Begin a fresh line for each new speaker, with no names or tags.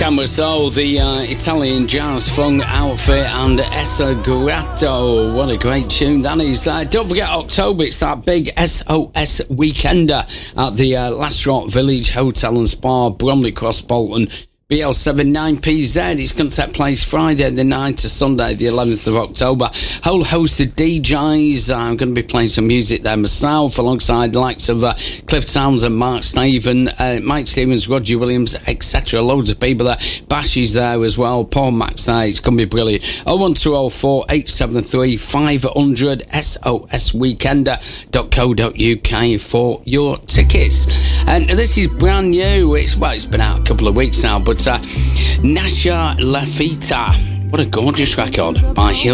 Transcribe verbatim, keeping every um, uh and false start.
Camera Soul, the uh, Italian jazz funk outfit, and Esagerato. What a great tune that is. Uh, don't forget October, it's that big S O S Weekender at the uh, Lastrot Village Hotel and Spa, Bromley Cross, Bolton. B L seven nine P Z. It's going to take place Friday the ninth to Sunday the eleventh of October. Whole host of D Js. I'm going to be playing some music there myself alongside the likes of uh, Cliff Townsend, Mark Stephen, uh, Mike Stevens, Roger Williams, et cetera. Loads of people there. Bash is there as well. Paul Max there. It's going to be brilliant. oh one two oh four eight seven three five hundred S O S weekender dot co dot U K for your tickets. And this is brand new. It's well, it's been out a couple of weeks now, but Uh, Nasha Lafita. What a gorgeous record by Hill.